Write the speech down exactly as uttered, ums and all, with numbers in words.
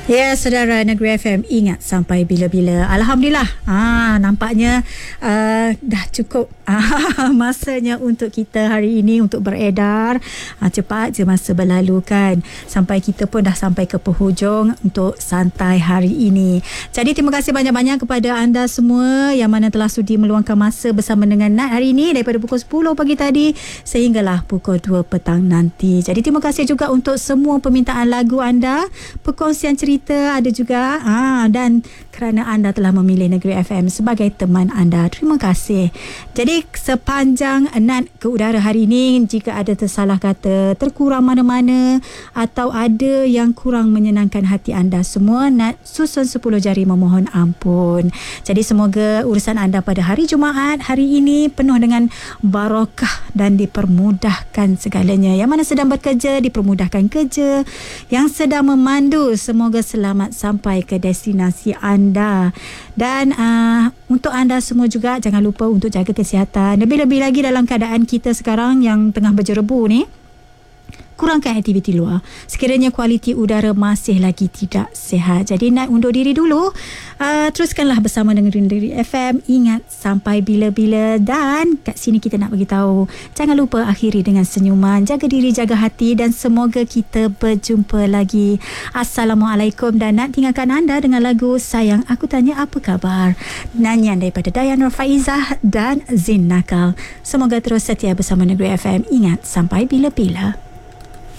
Ya, saudara Negeri F M, ingat sampai bila-bila. Alhamdulillah, ah, nampaknya uh, dah cukup ah, masanya untuk kita hari ini untuk beredar. Ah, cepat je masa berlalu kan. Sampai kita pun dah sampai ke penghujung untuk santai hari ini. Jadi terima kasih banyak-banyak kepada anda semua yang mana telah sudi meluangkan masa bersama dengan Nat hari ini daripada pukul sepuluh pagi tadi sehinggalah pukul dua petang nanti. Jadi terima kasih juga untuk semua permintaan lagu anda, perkongsian cerita ada juga, ah, dan kerana anda telah memilih Negeri F M sebagai teman anda. Terima kasih. Jadi sepanjang Nat ke udara hari ini, jika ada tersalah kata, terkurang mana-mana atau ada yang kurang menyenangkan hati anda semua, Nat susun sepuluh jari memohon ampun. Jadi semoga urusan anda pada hari Jumaat hari ini penuh dengan barakah dan dipermudahkan segalanya. Yang mana sedang bekerja dipermudahkan kerja, yang sedang memandu semoga selamat sampai ke destinasi anda. Dan uh, untuk anda semua juga jangan lupa untuk jaga kesihatan, lebih-lebih lagi dalam keadaan kita sekarang yang tengah berjerebu ni. Kurangkan aktiviti luar sekiranya kualiti udara masih lagi tidak sihat. Jadi nak undur diri dulu. Uh, teruskanlah bersama dengan Negeri F M. Ingat sampai bila-bila. Dan kat sini kita nak beritahu, jangan lupa akhiri dengan senyuman. Jaga diri, jaga hati, dan semoga kita berjumpa lagi. Assalamualaikum. Dan nak tinggalkan anda dengan lagu Sayang Aku Tanya Apa Khabar, nyanyian daripada Dayan Nurfaizah dan Zin Nakal. Semoga terus setia bersama Negeri F M. Ingat sampai bila-bila.